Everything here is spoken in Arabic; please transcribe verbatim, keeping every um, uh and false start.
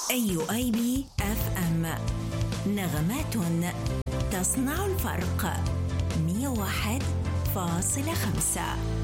أي آي بي إف إم، نغمات تصنع الفرق. مئة وواحد فاصلة خمسة.